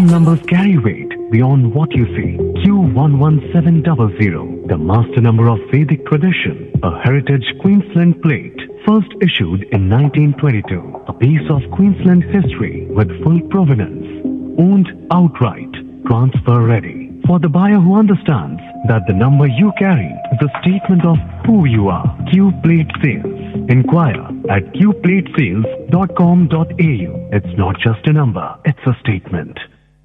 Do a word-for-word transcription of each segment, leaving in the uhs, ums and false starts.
Some numbers carry weight beyond what you see. Q one one seven zero zero, the master number of Vedic tradition, a heritage Queensland plate, first issued in nineteen twenty-two. A piece of Queensland history with full provenance, owned outright, transfer ready. For the buyer who understands that the number you carry is a statement of who you are. Q Plate Sales. Inquire at q plate sales dot com dot a u. It's not just a number, it's a statement.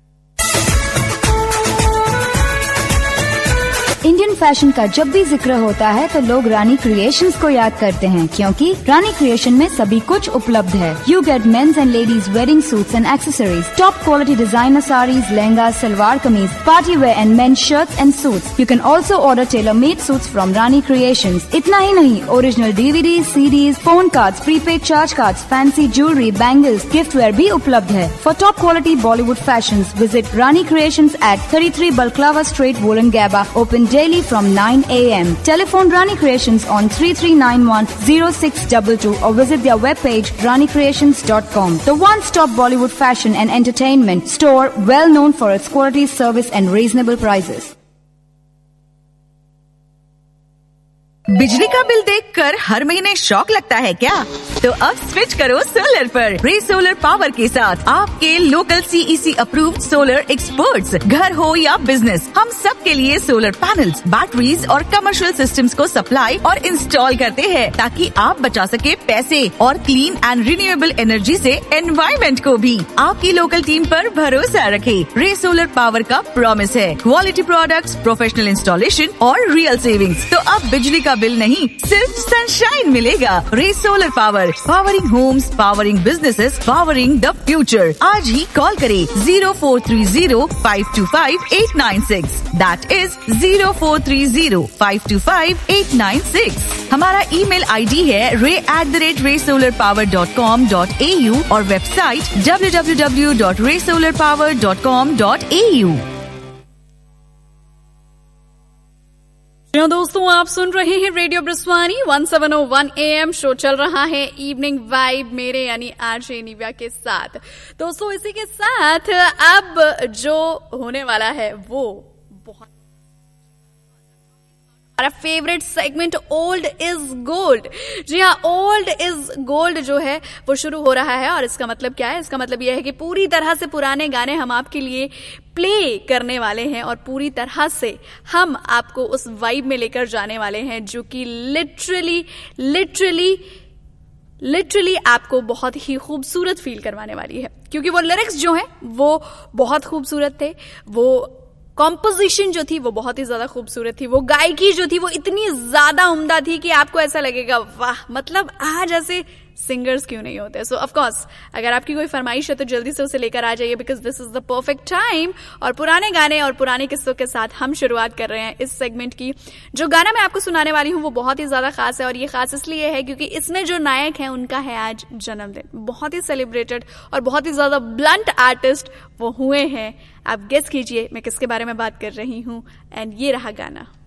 Indian fashion का जब भी जिक्र होता है तो लोग रानी creations को याद करते हैं, क्योंकि रानी क्रिएशन में सभी कुछ उपलब्ध है. You get mains and ladies wedding suits and accessories, top quality designer saris, lehenga, salwar kameez, party wear and mains shirts and suits. You can also order tailor made suits from Rani creations. इतना ही नहीं, original DVD, CDs, phone cards, prepaid charge cards, fancy jewellery, bangles, gift where भी उपलब्ध है. For top quality Bollywood fashions visit Rani creations eight thirty three Balaclava Street, Wollongabba, open daily from nine a m. Telephone Rani Creations on three three nine one zero six two two or visit their webpage rani creations dot com. The one-stop Bollywood fashion and entertainment store, well known for its quality, service and reasonable prices. बिजली का bill देखकर हर महीने shock लगता है क्या? तो अब switch करो सोलर पर. रे सोलर पावर के साथ आपके local CEC approved solar experts. घर हो या बिजनेस, हम सब के लिए सोलर पैनल्स, बैटरीज और कमर्शियल सिस्टम्स को सप्लाई और इंस्टॉल करते हैं, ताकि आप बचा सके पैसे और क्लीन एंड रिन्यूएबल एनर्जी से एनवायरमेंट को भी. आपकी लोकल टीम पर भरोसा रखें. रे सोलर पावर का प्रॉमिस है क्वालिटी प्रोडक्ट्स, प्रोफेशनल इंस्टॉलेशन और रियल सेविंग्स. तो अब बिजली का बिल नहीं, सिर्फ सनशाइन मिलेगा. रे solar power, powering Holmes, powering businesses, powering the future. आज ही कॉल करें zero four three zero five to five eight nine six. That is zero four three zero five to five eight nine six. हमारा email ID है रे at the rate रे solar power dot com dot A you और website W W W dot रे solar power dot com dot A you. दोस्तों, आप सुन रहे हैं radio ब्रिस्वानी one seven O one A M. Show चल रहा है इवनिंग वाइब मेरे यानी आरजे निव्या के साथ. दोस्तों, इसी के साथ अब जो होने वाला है वो बहुत हमारा favourite segment old is gold. जी हाँ, ओल्ड इज गोल्ड जो है वो शुरू हो रहा है. और इसका मतलब क्या है? इसका मतलब यह है कि पूरी तरह से पुराने गाने हम आपके लिए प्ले करने वाले हैं और पूरी तरह से हम आपको उस वाइब में लेकर जाने वाले हैं जो कि लिटरली लिटरली लिटरली आपको बहुत ही खूबसूरत फील करवाने वाली है. क्योंकि वो लिरिक्स जो हैं वो बहुत खूबसूरत थे, वो कॉम्पोजिशन जो थी वो बहुत ही ज्यादा खूबसूरत थी, वो गायकी जो थी वो इतनी ज्यादा उम्दा थी कि आपको ऐसा लगेगा वाह, मतलब आज ऐसे सिंगर्स क्यों नहीं होते. सो ऑफ कोर्स अगर आपकी कोई फरमाइश है तो जल्दी से उसे लेकर आ जाइए, because this is the perfect time. और पुराने गाने और पुराने किस्सों के साथ हम शुरुआत कर रहे हैं इस सेगमेंट की. जो गाना मैं आपको सुनाने वाली हूँ वो बहुत ही ज्यादा खास है, और ये खास इसलिए है क्योंकि इसमें जो नायक है उनका है आज जन्मदिन. बहुत ही सेलिब्रेटेड और बहुत ही ज्यादा ब्लंट आर्टिस्ट वो हुए हैं. आप गेस कीजिए मैं किसके बारे में बात कर रही हूँ, एंड ये रहा गाना.